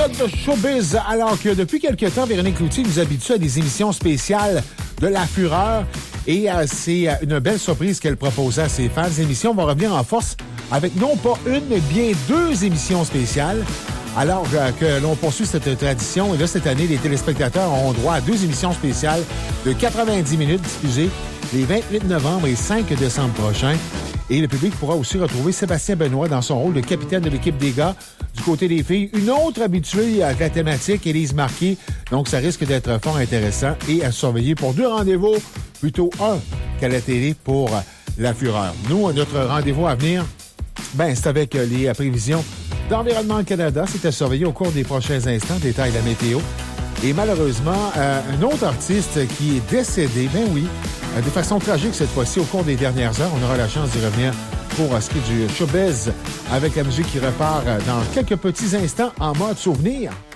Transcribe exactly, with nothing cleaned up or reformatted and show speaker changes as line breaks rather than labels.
mode de showbiz, alors que depuis quelques temps, Véronique Cloutier nous habitue à des émissions spéciales de La Fureur. Et euh, c'est euh, une belle surprise qu'elle proposait à ses fans. L'émission va revenir en force avec non pas une, mais bien deux émissions spéciales. Alors euh, que l'on poursuit cette tradition, et là, cette année, les téléspectateurs auront droit à deux émissions spéciales de quatre-vingt-dix minutes diffusées les vingt-huit novembre et cinq décembre prochains. Et le public pourra aussi retrouver Sébastien Benoît dans son rôle de capitaine de l'équipe des gars. Du côté des filles, une autre habituée à la thématique, Élise Marquis. Donc, ça risque d'être fort intéressant et à surveiller pour deux rendez-vous, plutôt un qu'à la télé pour La Fureur. Nous, notre rendez-vous à venir, ben, c'est avec les prévisions d'Environnement Canada. C'est à surveiller au cours des prochains instants. Détail de la météo. Et malheureusement, euh, un autre artiste qui est décédé, ben oui, euh, de façon tragique cette fois-ci au cours des dernières heures. On aura la chance d'y revenir pour euh, ce qui est du showbiz avec la musique qui repart euh, dans quelques petits instants en mode souvenir.